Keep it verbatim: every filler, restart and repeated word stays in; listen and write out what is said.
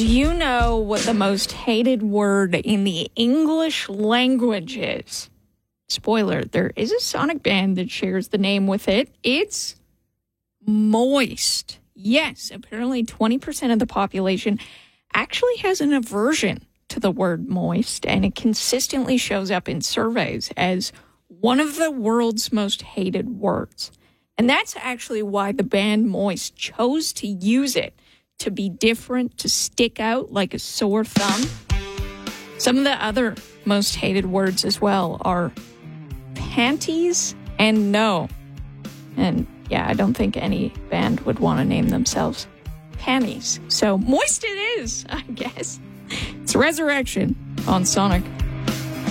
Do you know what the most hated word in the English language is? Spoiler, there is a Sonic band that shares the name with it. It's moist. Yes, apparently twenty percent of the population actually has an aversion to the word moist, and it consistently shows up in surveys as one of the world's most hated words. And that's actually why the band Moist chose to use it, to be different, to stick out like a sore thumb. Some of the other most hated words as well are panties and no. And yeah, I don't think any band would want to name themselves Panties. So Moist it is, I guess. It's Resurrection on Sonic.